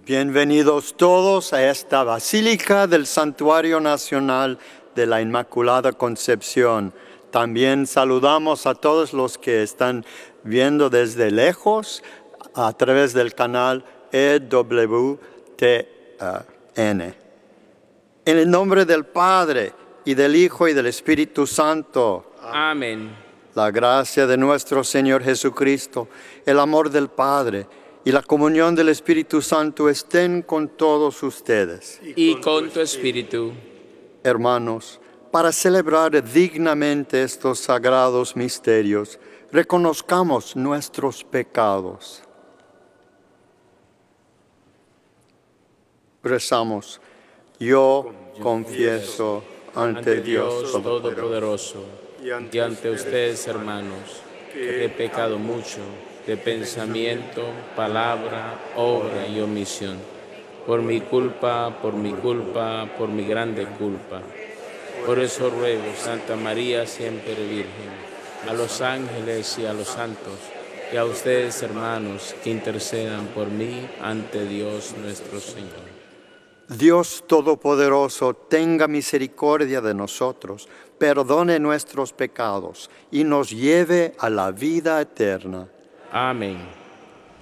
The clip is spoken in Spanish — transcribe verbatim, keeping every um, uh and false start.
Bienvenidos todos a esta Basílica del Santuario Nacional de la Inmaculada Concepción. También saludamos a todos los que están viendo desde lejos a través del canal E W T N. En el nombre del Padre, y del Hijo, y del Espíritu Santo. Amén. La gracia de nuestro Señor Jesucristo, el amor del Padre y la comunión del Espíritu Santo estén con todos ustedes. Y con tu espíritu. Hermanos, para celebrar dignamente estos sagrados misterios, reconozcamos nuestros pecados. Rezamos. Yo confieso ante Dios Todopoderoso y ante ustedes, hermanos, que he pecado mucho de pensamiento, palabra, obra y omisión. Por mi culpa, por mi culpa, por mi grande culpa. Por eso ruego, Santa María, siempre Virgen, a los ángeles y a los santos, y a ustedes, hermanos, que intercedan por mí ante Dios nuestro Señor. Dios Todopoderoso, tenga misericordia de nosotros, perdone nuestros pecados y nos lleve a la vida eterna. Amén.